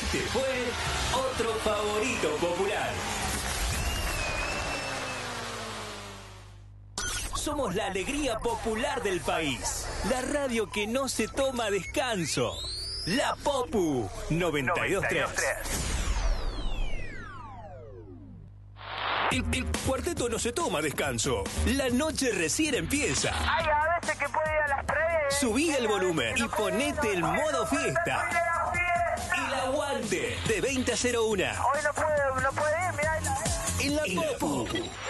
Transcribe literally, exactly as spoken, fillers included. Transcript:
Este fue otro favorito popular. Somos la alegría popular del país. La radio que no se toma descanso. La Popu noventa y dos punto tres. El, el cuarteto no se toma descanso. La noche recién empieza. Ay, a veces que puedo ir a las tres. Subí el volumen y ponete el modo fiesta. El aguante de veinte a cero uno. Hoy no puedo, no puedo ir, mirá. En la Popu.